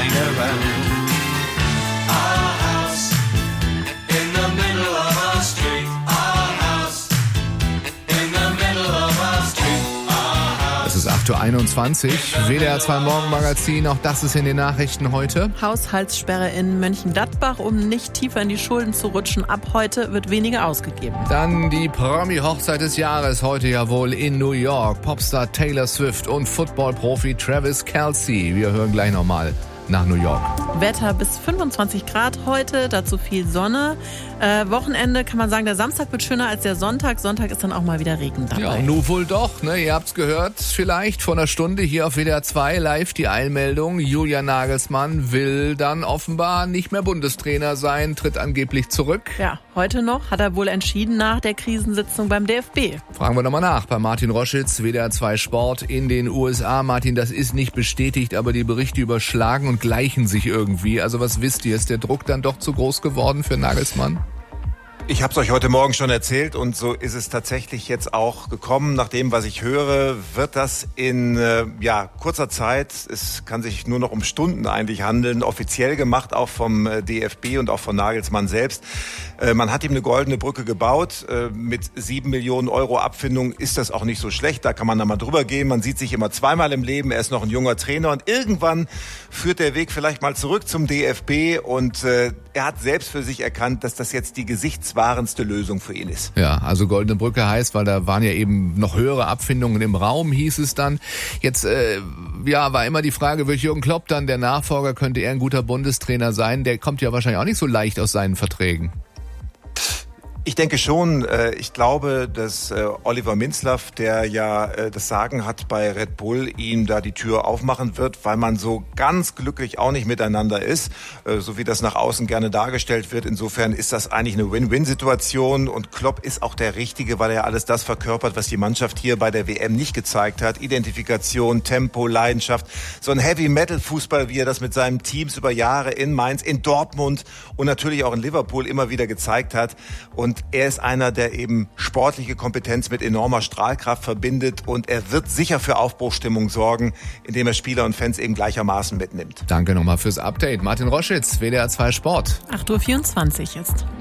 hang around. Our house in the middle of our street. Our house in the middle of our street. Es ist 8:21 Uhr, WDR 2 Morgenmagazin, auch das ist in den Nachrichten heute. Haushaltssperre in Mönchengladbach, um nicht tiefer in die Schulden zu rutschen. Ab heute wird weniger ausgegeben. Dann die Promi-Hochzeit des Jahres, heute ja wohl in New York. Popstar Taylor Swift und Football-Profi Travis Kelce. Wir hören gleich nochmal nach New York. Wetter bis 25 Grad heute, dazu viel Sonne. Wochenende kann man sagen, der Samstag wird schöner als der Sonntag. Sonntag ist dann auch mal wieder Regen dabei. Ja, nun wohl doch, ne? Ihr habt's gehört, vielleicht vor einer Stunde hier auf WDR 2 live die Eilmeldung. Julian Nagelsmann will dann offenbar nicht mehr Bundestrainer sein, tritt angeblich zurück. Ja, heute noch hat er wohl entschieden nach der Krisensitzung beim DFB. Fragen wir doch mal nach bei Martin Roschitz, WDR 2 Sport in den USA. Martin, das ist nicht bestätigt, aber die Berichte überschlagen und gleichen sich irgendwie. Also was wisst ihr, ist der Druck dann doch zu groß geworden für Nagelsmann? Ich habe es euch heute Morgen schon erzählt und so ist es tatsächlich jetzt auch gekommen. Nach dem, was ich höre, wird das in kurzer Zeit, es kann sich nur noch um Stunden eigentlich handeln, offiziell gemacht, auch vom DFB und auch von Nagelsmann selbst. Man hat ihm eine goldene Brücke gebaut. Mit 7 Millionen Euro Abfindung ist das auch nicht so schlecht. Da kann man dann mal drüber gehen. Man sieht sich immer zweimal im Leben. Er ist noch ein junger Trainer und irgendwann führt der Weg vielleicht mal zurück zum DFB und er hat selbst für sich erkannt, dass das jetzt die gesichtswahrendste Lösung für ihn ist. Ja, also goldene Brücke heißt, weil da waren ja eben noch höhere Abfindungen im Raum, hieß es dann. Jetzt war immer die Frage, wird Jürgen Klopp dann der Nachfolger, könnte er ein guter Bundestrainer sein? Der kommt ja wahrscheinlich auch nicht so leicht aus seinen Verträgen. Ich denke schon. Ich glaube, dass Oliver Minzlaff, der ja das Sagen hat bei Red Bull, ihm da die Tür aufmachen wird, weil man so ganz glücklich auch nicht miteinander ist, so wie das nach außen gerne dargestellt wird. Insofern ist das eigentlich eine Win-Win-Situation und Klopp ist auch der Richtige, weil er alles das verkörpert, was die Mannschaft hier bei der WM nicht gezeigt hat. Identifikation, Tempo, Leidenschaft, so ein Heavy-Metal-Fußball, wie er das mit seinen Teams über Jahre in Mainz, in Dortmund und natürlich auch in Liverpool immer wieder gezeigt hat. Und er ist einer, der eben sportliche Kompetenz mit enormer Strahlkraft verbindet und er wird sicher für Aufbruchstimmung sorgen, indem er Spieler und Fans eben gleichermaßen mitnimmt. Danke nochmal fürs Update. Martin Roschitz, WDR 2 Sport. 8:24 Uhr jetzt.